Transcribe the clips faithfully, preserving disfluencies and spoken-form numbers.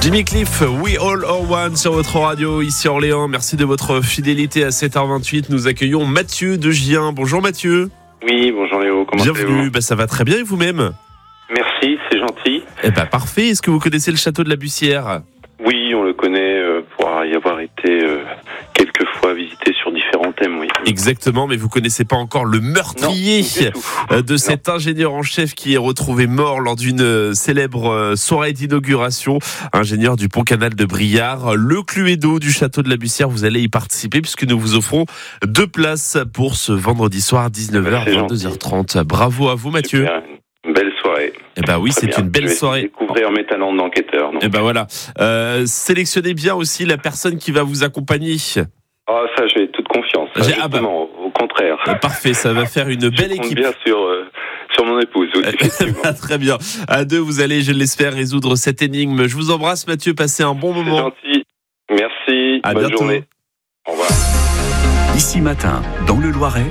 Jimmy Cliff, We All Are One sur votre radio ici Orléans. Merci de votre fidélité à sept heures vingt-huit. Nous accueillons Mathieu de Gien. Bonjour Mathieu. Oui, bonjour Léo. Comment allez-vous ? Bienvenue. Bah, ça va très bien et vous-même ? Merci, c'est gentil. Eh ben parfait. Est-ce que vous connaissez le château de la Bussière ? Oui, on le connaît euh, pour y avoir été euh, quelques fois visité sur différents thèmes, oui. Exactement, mais vous connaissez pas encore le meurtrier non, de cet non. ingénieur en chef qui est retrouvé mort lors d'une célèbre soirée d'inauguration, ingénieur du pont-canal de Briare. Le Cluedo du château de la Bussière, vous allez y participer puisque nous vous offrons deux places pour ce vendredi soir dix-neuf heures, vingt-deux heures trente. Bravo à vous Mathieu. Super. Une belle soirée. Eh ben oui, très c'est bien. une belle je vais soirée. Découvrir mes talents d'enquêteur. Eh ben voilà. Euh, sélectionnez bien aussi la personne qui va vous accompagner. Ah, ça, j'ai toute confiance. Ça, j'ai, ah bah, au contraire. Euh, parfait, ça va faire une belle je équipe. Bien sur, euh, sur mon épouse. Oui, très bien. À deux, vous allez, je l'espère, résoudre cette énigme. Je vous embrasse, Mathieu. Passez un bon moment. C'est gentil. Merci. À Bonne bientôt. journée. Au revoir. Ici Matin, dans le Loiret,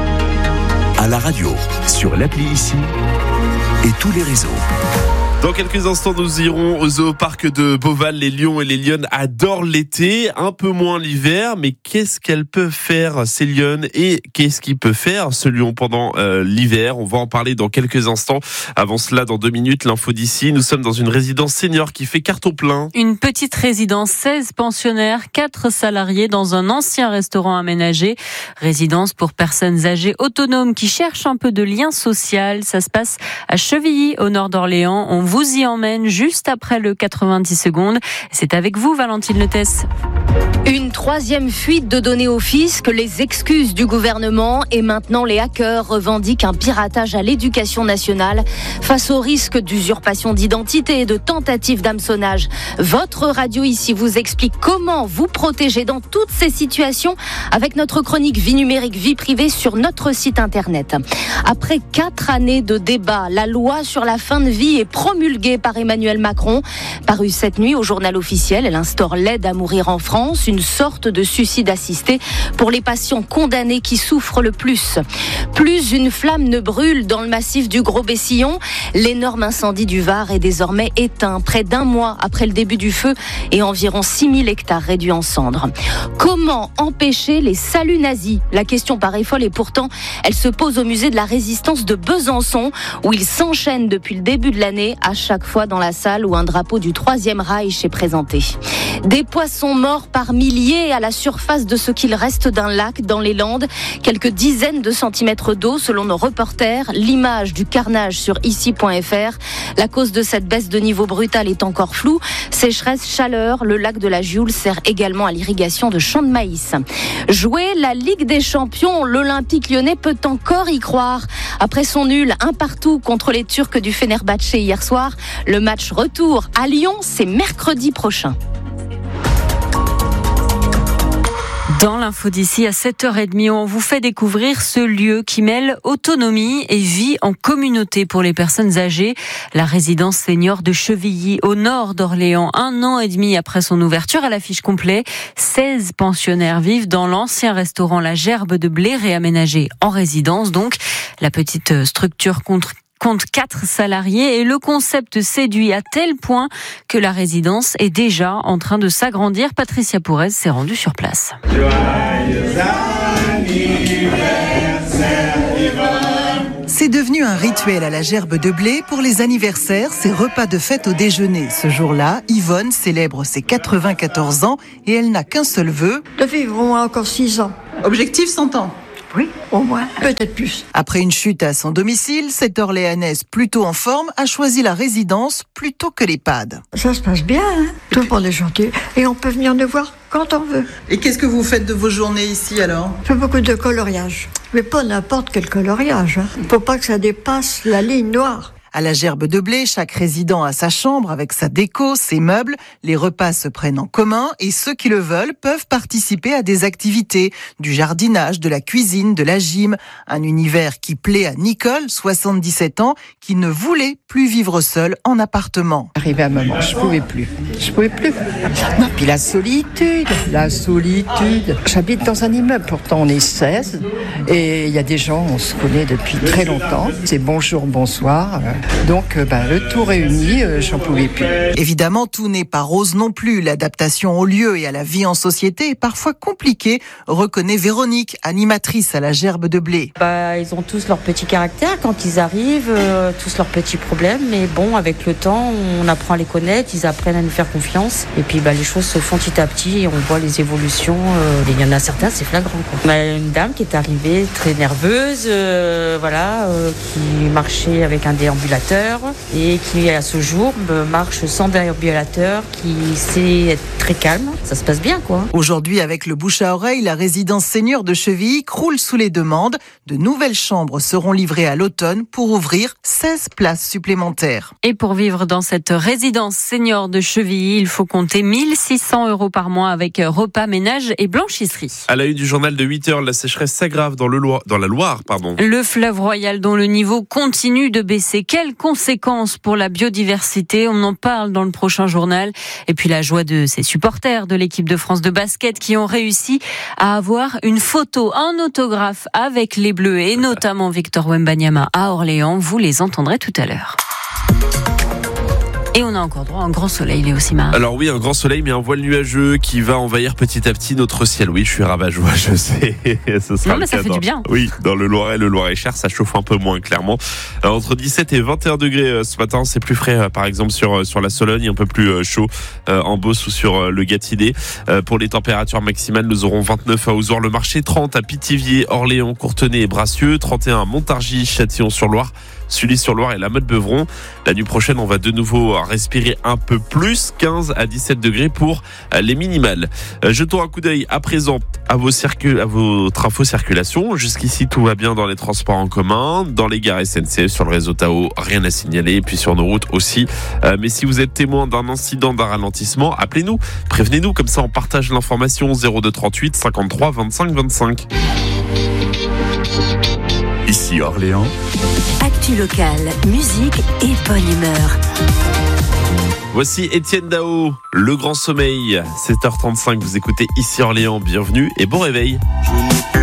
à la radio, sur l'appli Ici et tous les réseaux. Dans quelques instants, nous irons au zooparc de Beauval. Les lions et les lionnes adorent l'été, un peu moins l'hiver. Mais qu'est-ce qu'elles peuvent faire, ces lionnes, et qu'est-ce qu'il peut faire, ce lion, pendant euh, l'hiver ? On va en parler dans quelques instants. Avant cela, dans deux minutes, l'info d'ici. Nous sommes dans une résidence senior qui fait carton plein. Une petite résidence, seize pensionnaires, quatre salariés dans un ancien restaurant aménagé. Résidence pour personnes âgées autonomes qui cherchent un peu de lien social. Ça se passe à Chevilly, au nord d'Orléans. On vous y emmène juste après le quatre-vingt-dix secondes. C'est avec vous, Valentine Letès. Une troisième fuite de données au fisc, les excuses du gouvernement et maintenant les hackers revendiquent un piratage à l'éducation nationale face au risque d'usurpation d'identité et de tentative d'hameçonnage. Votre radio ici vous explique comment vous protéger dans toutes ces situations avec notre chronique Vie numérique, vie privée sur notre site internet. Après quatre années de débat, la loi sur la fin de vie est promulguée par Emmanuel Macron. Parue cette nuit au journal officiel, elle instaure l'aide à mourir en France, une sorte de suicide assisté pour les patients condamnés qui souffrent le plus. Plus une flamme ne brûle dans le massif du Gros-Bessillon. L'énorme incendie du Var est désormais éteint, près d'un mois après le début du feu et environ six mille hectares réduits en cendres. Comment empêcher les saluts nazis ? La question paraît folle et pourtant, elle se pose au musée de la Résistance de Besançon, où ils s'enchaînent depuis le début de l'année, à chaque fois dans la salle où un drapeau du Troisième Reich est présenté. Des poissons morts par milliers à la surface de ce qu'il reste d'un lac dans les Landes. Quelques dizaines de centimètres d'eau selon nos reporters. L'image du carnage sur ici point f r. La cause de cette baisse de niveau brutale est encore floue. Sécheresse, chaleur, le lac de la Gioule sert également à l'irrigation de champs de maïs. Jouer la Ligue des Champions, l'Olympique lyonnais peut encore y croire. Après son nul un partout contre les Turcs du Fenerbahçe hier soir, le match retour à Lyon, c'est mercredi prochain. Dans l'info d'ici, à sept heures trente, on vous fait découvrir ce lieu qui mêle autonomie et vie en communauté pour les personnes âgées. La résidence senior de Chevilly, au nord d'Orléans. Un an et demi après son ouverture, à l'affiche complet, seize pensionnaires vivent dans l'ancien restaurant La Gerbe de Blé, réaménagé en résidence. Donc, la petite structure contre compte quatre salariés et le concept séduit à tel point que la résidence est déjà en train de s'agrandir. Patricia Pourez s'est rendue sur place. C'est devenu un rituel à la Gerbe de Blé pour les anniversaires, ces repas de fête au déjeuner. Ce jour-là, Yvonne célèbre ses quatre-vingt-quatorze ans et elle n'a qu'un seul vœu. De vivre au moins encore six ans. Objectif cent ans. Oui, au moins, peut-être plus. Après une chute à son domicile, cette Orléanaise plutôt en forme a choisi la résidence plutôt que l'EHPAD. Ça se passe bien, hein, tout le monde est gentil et on peut venir nous voir quand on veut. Et qu'est-ce que vous faites de vos journées ici alors ? Je fais beaucoup de coloriage, mais pas n'importe quel coloriage. Hein. Faut pas que ça dépasse la ligne noire. À la Gerbe de Blé, chaque résident a sa chambre avec sa déco, ses meubles. Les repas se prennent en commun et ceux qui le veulent peuvent participer à des activités, du jardinage, de la cuisine, de la gym. Un univers qui plaît à Nicole, soixante-dix-sept ans, qui ne voulait plus vivre seule en appartement. Arrivé à un moment, je pouvais plus. Je pouvais plus. Non, puis la solitude, la solitude. J'habite dans un immeuble, pourtant on est seize. Et il y a des gens, on se connaît depuis très longtemps. C'est bonjour, bonsoir. Donc bah, le tout réuni, euh, j'en pouvais plus. Évidemment, tout n'est pas rose non plus. L'adaptation au lieu et à la vie en société est parfois compliquée, reconnaît Véronique, animatrice à la Gerbe de Blé. Bah, ils ont tous leur petit caractère quand ils arrivent, euh, tous leurs petits problèmes. Mais bon, avec le temps, on apprend à les connaître, ils apprennent à nous faire confiance. Et puis bah, les choses se font petit à petit et on voit les évolutions. Euh, il y en a certains, c'est flagrant, quoi. On a une dame qui est arrivée très nerveuse, euh, voilà, euh, qui marchait avec un déambulateur et qui à ce jour marche sans déambulateur, qui sait être très calme. Ça se passe bien, quoi. Aujourd'hui, avec le bouche à oreille, la résidence senior de Chevilly croule sous les demandes. De nouvelles chambres seront livrées à l'automne pour ouvrir seize places supplémentaires. Et pour vivre dans cette résidence senior de Chevilly, il faut compter mille six cents euros par mois avec repas, ménage et blanchisserie. À la une du journal de huit heures, la sécheresse s'aggrave dans, le Loire, dans la Loire. Pardon. Le fleuve Royal dont le niveau continue de baisser. Quelles conséquences pour la biodiversité? On en parle dans le prochain journal. Et puis la joie de ces supporters de l'équipe de France de basket qui ont réussi à avoir une photo, un autographe avec les Bleus et notamment Victor Wembanyama à Orléans. Vous les entendrez tout à l'heure. Et on a encore droit à un grand soleil, Léo Simard. Alors oui, un grand soleil, mais un voile nuageux qui va envahir petit à petit notre ciel. Oui, je suis rabat-joie, je sais. Ce sera non, mais ça fait dans, du bien. Oui, dans le Loiret, le Loir-et-Cher, ça chauffe un peu moins, clairement. Alors, entre dix-sept et vingt et un degrés ce matin, c'est plus frais, par exemple, sur, sur la Sologne, un peu plus chaud euh, en Beauce ou sur le Gâtinais. Euh, pour les températures maximales, nous aurons vingt-neuf à Ouzor-le-Marché, trente à Pithiviers, Orléans, Courtenay et Bracieux, trente et un à Montargis, Châtillon-sur-Loire, Sully-sur-Loire et la Motte-Beuvron. La nuit prochaine, on va de nouveau respirer un peu plus, quinze à dix-sept degrés pour les minimales. Jetons un coup d'œil à présent à vos circul- à votre info circulation. Jusqu'ici, tout va bien dans les transports en commun, dans les gares S N C F, sur le réseau Tao, rien à signaler, et puis sur nos routes aussi. Euh, mais si vous êtes témoin d'un incident, d'un ralentissement, appelez-nous, prévenez-nous, comme ça on partage l'information. Zéro deux trente-huit cinquante-trois vingt-cinq vingt-cinq. Ici Orléans. Actu locale, musique et bonne humeur. Voici Étienne Dao, Le Grand Sommeil, sept heures trente-cinq, vous écoutez Ici Orléans, bienvenue et bon réveil. Je